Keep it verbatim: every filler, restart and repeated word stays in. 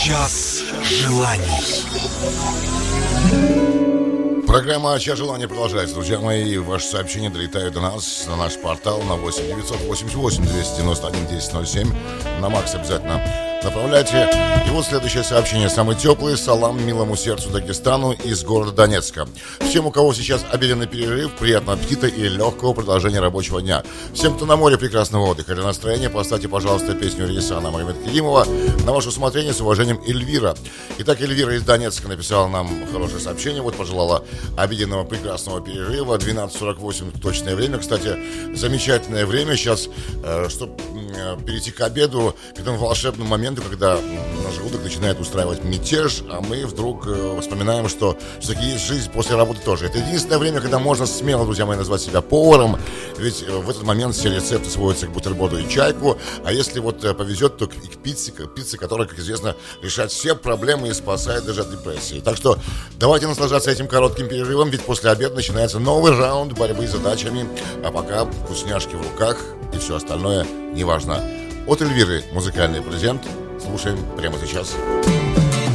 Час желаний. Программа «Час желания» продолжается. Друзья мои, ваши сообщения долетают до нас на наш портал на восемь девятьсот восемьдесят восемь двести девяносто один десять ноль семь. На Макс обязательно направляйте. И вот следующее сообщение. Самый теплый салам милому сердцу Дагестану из города Донецка. Всем, у кого сейчас обеденный перерыв, приятного аппетита и легкого продолжения рабочего дня. Всем, кто на море, прикрасного отдыха или настроения, поставьте, пожалуйста, песню Рейсана Магомедкеримова на ваше усмотрение, с уважением, Эльвира. Итак, Эльвира из Донецка написала нам хорошее сообщение. Вот пожелала обеденного прекрасного перерыва. двенадцать сорок восемь точное время. Кстати, замечательное время сейчас, э, чтобы э, перейти к обеду, к этому волшебному моменту, когда наш желудок начинает устраивать мятеж, а мы вдруг э, вспоминаем, что все-таки есть жизнь после работы тоже. Это единственное время, когда можно смело, друзья мои, назвать себя поваром, ведь э, в этот момент все рецепты сводятся к бутерброду и чайку, а если вот э, повезет, то и к пицце, к пицце, которая, как известно, решает все проблемы и спасает даже от депрессии. Так что давайте наслаждаться этим коротким перерывом, ведь после обеда начинается новый раунд борьбы с задачами, а пока вкусняшки в руках и все остальное неважно. От Эльвиры музыкальный презент. Слушаем прямо сейчас.